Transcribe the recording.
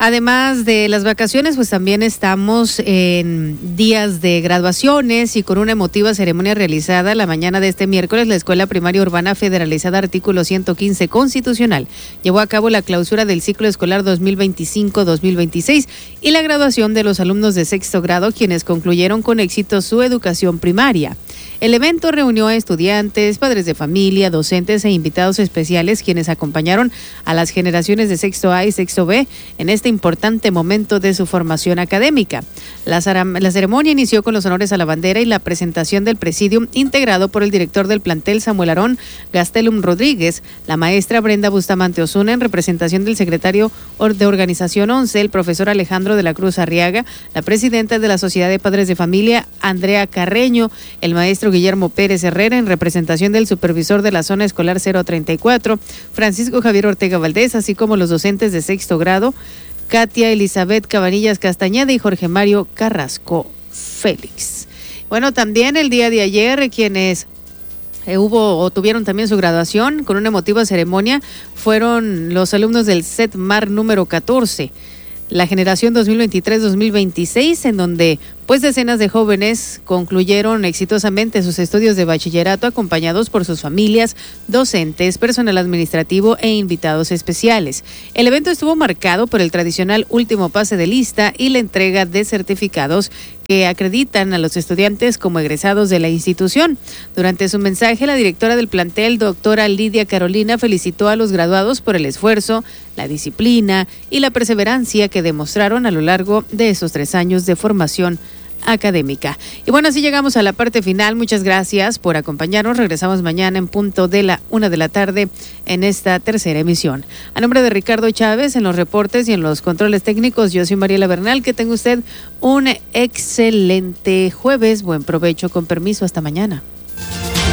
Además de las vacaciones, pues también estamos en días de graduaciones y con una emotiva ceremonia realizada la mañana de este miércoles, la Escuela Primaria Urbana Federalizada Artículo 115 Constitucional llevó a cabo la clausura del ciclo escolar 2025-2026 y la graduación de los alumnos de sexto grado, quienes concluyeron con éxito su educación primaria. El evento reunió a estudiantes, padres de familia, docentes e invitados especiales, quienes acompañaron a las generaciones de sexto A y sexto B en este importante momento de su formación académica. La ceremonia inició con los honores a la bandera y la presentación del presidium, integrado por el director del plantel Samuel Aarón Gastelum Rodríguez, la maestra Brenda Bustamante Osuna, en representación del secretario de Organización 11, el profesor Alejandro de la Cruz Arriaga, la presidenta de la Sociedad de Padres de Familia, Andrea Carreño, el maestro Guillermo Pérez Herrera, en representación del supervisor de la zona escolar 034, Francisco Javier Ortega Valdés, así como los docentes de sexto grado, Katia Elizabeth Cabanillas Castañeda y Jorge Mario Carrasco Félix. Bueno, también el día de ayer, quienes tuvieron también su graduación con una emotiva ceremonia fueron los alumnos del CETMAR número 14, la generación 2023-2026, en donde pues decenas de jóvenes concluyeron exitosamente sus estudios de bachillerato, acompañados por sus familias, docentes, personal administrativo e invitados especiales. El evento estuvo marcado por el tradicional último pase de lista y la entrega de certificados que acreditan a los estudiantes como egresados de la institución. Durante su mensaje, la directora del plantel, doctora Lidia Carolina, felicitó a los graduados por el esfuerzo, la disciplina y la perseverancia que demostraron a lo largo de esos 3 años de formación académica. Y bueno, así llegamos a la parte final. Muchas gracias por acompañarnos. Regresamos mañana en punto de la 1 de la tarde en esta tercera emisión. A nombre de Ricardo Chávez en los reportes y en los controles técnicos, yo soy Mariela Bernal. Que tenga usted un excelente jueves. Buen provecho, con permiso. Hasta mañana.